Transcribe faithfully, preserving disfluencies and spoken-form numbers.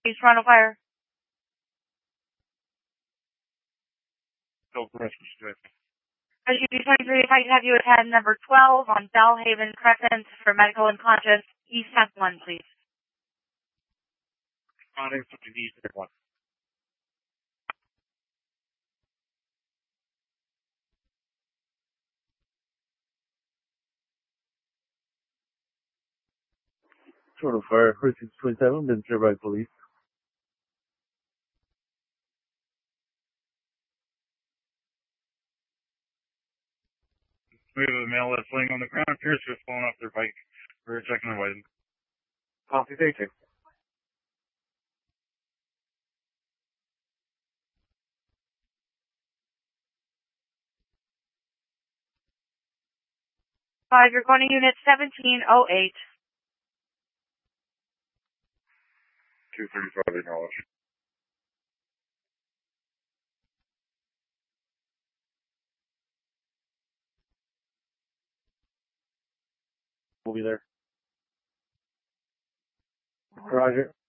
East Toronto Fire. Go Rescue Street. S U V twenty-three, if I could have you attend number twelve on Bellhaven Crescent for medical unconscious, East ten one, please. Responding to the East ten one. Toronto Fire, Precinct twenty-seven, been served by police. We have a male that's laying on the ground, appears to have fallen off their bike. We're checking the wedding. Copy, thank you. Five, you're going to unit seventeen oh eight. two thirty-five, acknowledge. We'll be there. Roger.